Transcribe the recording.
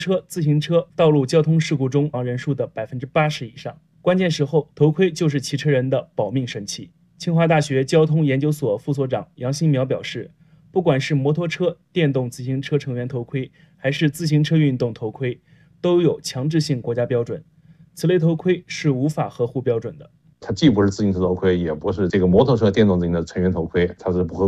自行车道路交通事故中死亡人数的80%以上。关键时候，头盔就是骑车人的保命神器。清华大学交通研究所副所长杨新苗表示，不管是摩托车、电动自行车成员头盔，还是自行车运动头盔，都有强制性国家标准。此类头盔是无法合乎标准的。 它既不是自行车头盔，也不是这个摩托车电动自行车成员头盔，它是不合